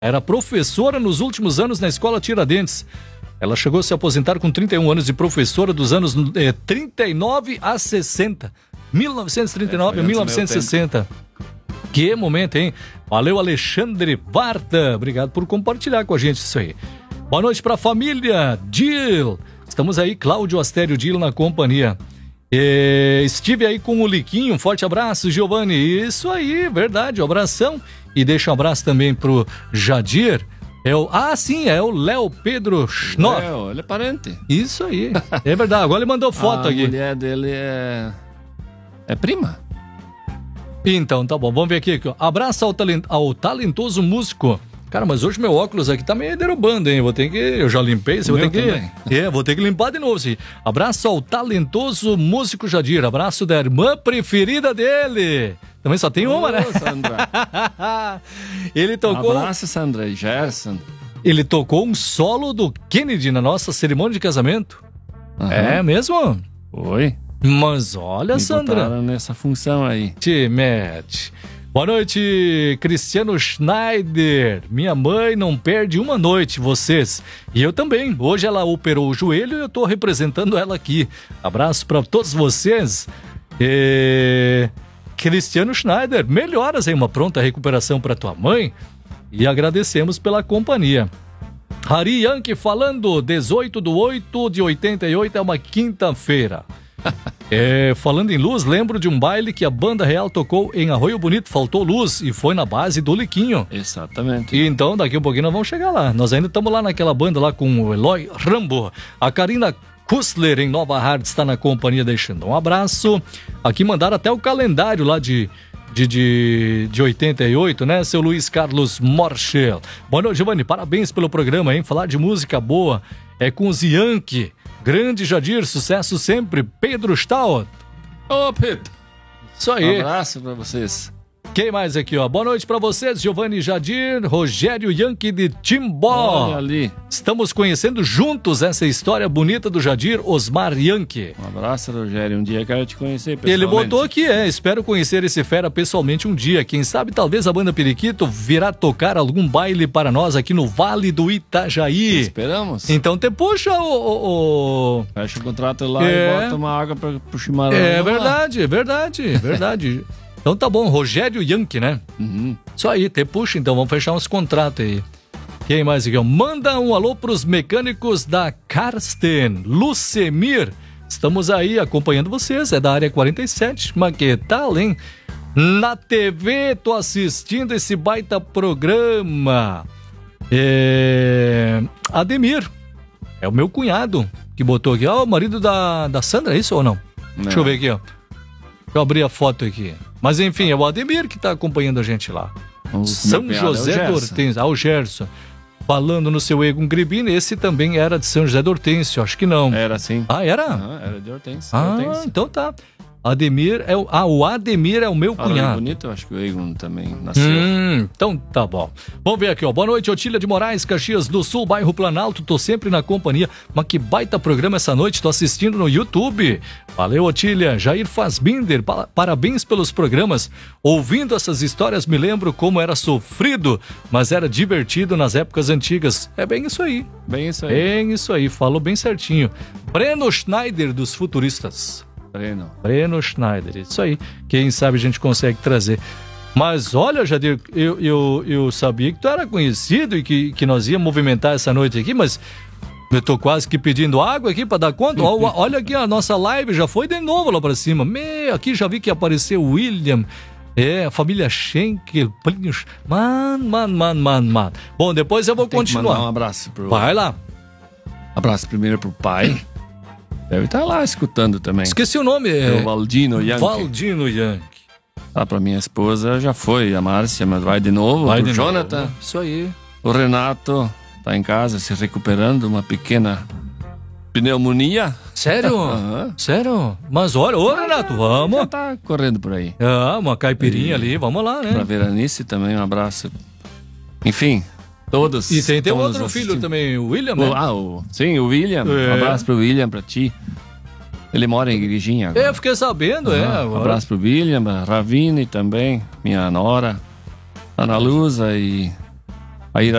Era professora nos últimos anos na Escola Tiradentes. Ela chegou a se aposentar com 31 anos de professora dos anos 39 a 60. 1939 a 1960. Que momento, hein? Valeu, Alexandre Varta. Obrigado por compartilhar com a gente isso aí. Boa noite pra família. Dil. Estamos aí, Cláudio Astério Dil na companhia. Estive aí com o Liquinho. Um forte abraço, Giovanni. Isso aí, verdade. Um abração. E deixa um abraço também pro Jadir. É o Léo Pedro Schnorr. Léo, ele é parente. Isso aí. É verdade. Agora ele mandou foto aqui. A mulher dele é prima. Então, tá bom. Vamos ver aqui. Abraço ao talentoso músico. Cara, mas hoje meu óculos aqui tá meio derrubando, hein? Eu já limpei, vou ter que limpar de novo, sim. Abraço ao talentoso músico Jadir. Abraço da irmã preferida dele. Também só tem uma, né? Sandra. Ele tocou... Abraço, Sandra e Gerson. Ele tocou um solo do Kennedy na nossa cerimônia de casamento. Uhum. É mesmo? Oi. Mas olha, Sandra. Me botaram nessa função aí. Te mete. Boa noite, Cristiano Schneider. Minha mãe não perde uma noite, vocês. E eu também. Hoje ela operou o joelho e eu tô representando ela aqui. Abraço para todos vocês. Cristiano Schneider, melhoras aí, uma pronta recuperação para tua mãe. E agradecemos pela companhia. Hari Yankee falando, 18/8/88, é uma quinta-feira. Falando em luz, lembro de um baile que a Banda Real tocou em Arroio Bonito, faltou luz e foi na base do Liquinho. Exatamente. E então daqui um pouquinho nós vamos chegar lá. Nós ainda estamos lá naquela banda lá com o Eloy Rambo. A Karina Kussler em Nova Hartz está na companhia, deixando um abraço. Aqui mandaram até o calendário lá de 88, né? Seu Luiz Carlos Morchel. Boa noite, Giovanni, parabéns pelo programa, hein? Falar de música boa é com os Yankee. Grande Jadir, sucesso sempre. Pedro Stout. Ô, Pedro. Isso aí. Um abraço pra vocês. Quem mais aqui, ó? Boa noite pra vocês, Giovanni Jadir, Rogério Yankee de Timbó. Olha ali. Estamos conhecendo juntos essa história bonita do Jadir Osmar Yankee. Um abraço, Rogério. Um dia quero te conhecer pessoalmente. Ele botou aqui, espero conhecer esse fera pessoalmente um dia. Quem sabe, talvez a banda Periquito virá tocar algum baile para nós aqui no Vale do Itajaí. Esperamos. Então te puxa o... Fecha o contrato lá e bota uma água pro chimarrão. É verdade, verdade. Então tá bom, Rogério Yankee, né? Uhum. Isso aí, te puxa então, vamos fechar uns contratos aí. Quem mais aqui? Manda um alô pros mecânicos da Karsten, Lucemir. Estamos aí acompanhando vocês, é da área 47, mas que tal, hein? Na TV, tô assistindo esse baita programa. Ademir, é o meu cunhado que botou aqui, ó, o marido da Sandra, é isso ou não? Deixa eu ver aqui, ó. Deixa eu abrir a foto aqui. Mas enfim, é o Ademir que está acompanhando a gente lá. São José do Hortêncio. O Gerson. Falando no seu Egon Gribini, esse também era de São José do Hortêncio, acho que não. Era sim. Ah, era? Era de Hortêncio. Então tá. Ademir o Ademir é o meu cunhado. Bonito, eu acho que o Egon também nasceu. Então tá bom. Vamos ver aqui, ó. Boa noite, Otília de Moraes, Caxias do Sul, bairro Planalto. Tô sempre na companhia. Mas que baita programa essa noite. Tô assistindo no YouTube. Valeu, Otília. Jair Fassbinder, parabéns pelos programas. Ouvindo essas histórias, me lembro como era sofrido, mas era divertido nas épocas antigas. É bem isso aí. Bem isso aí. Falou bem certinho. Breno Schneider, dos Futuristas. Breno Schneider, isso aí. Quem sabe a gente consegue trazer. Mas olha, Jadir, eu sabia que tu era conhecido e que nós íamos movimentar essa noite aqui, mas eu tô quase que pedindo água aqui pra dar conta. Olha aqui, a nossa live já foi de novo lá pra cima. Aqui já vi que apareceu o William. A família Schenkel. Mano. Bom, depois eu vou continuar. Mandar um abraço pro... Vai lá. Abraço primeiro pro pai. Deve estar lá escutando também. Esqueci o nome. O Valdino Yankee. Valdino Yankee. Pra minha esposa já foi, a Márcia, mas vai de novo. Vai pro Jonathan. Novo. Isso aí. O Renato tá em casa se recuperando, uma pequena pneumonia. Sério? Sério? Mas olha, Renato, vamos. Já tá correndo por aí. Uma caipirinha ali, vamos lá, né? Pra Veranice também, um abraço. Enfim... Todos. E tem outro filho também, o William, né? Sim, o William. Um abraço pro William, pra ti. Ele mora em Igrejinha agora. Eu fiquei sabendo, Um abraço pro William, a Ravine também, minha nora, Ana Lusa e